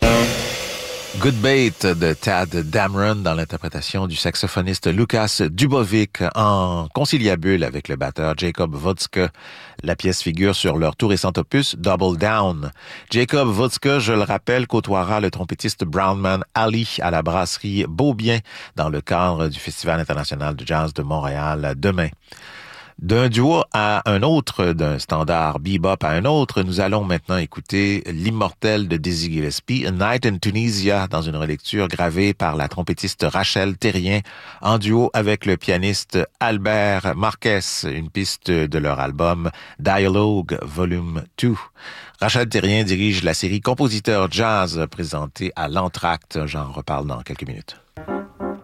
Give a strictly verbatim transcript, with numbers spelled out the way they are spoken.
Good Bait de Tad Dameron dans l'interprétation du saxophoniste Lukas Dubovic en conciliabule avec le batteur Jacob Vodska. La pièce figure sur leur tout récent opus Double Down. Jacob Vodska, je le rappelle, côtoiera le trompettiste Brownman Ali à la brasserie Beaubien dans le cadre du Festival international de jazz de Montréal demain. D'un duo à un autre, d'un standard bebop à un autre, nous allons maintenant écouter l'immortel de Dizzy Gillespie, A Night in Tunisia, dans une relecture gravée par la trompettiste Rachel Terrien, en duo avec le pianiste Albert Marquez, une piste de leur album Dialogue Volume deux. Rachel Terrien dirige la série Compositeur Jazz présentée à l'Entracte. J'en reparle dans quelques minutes.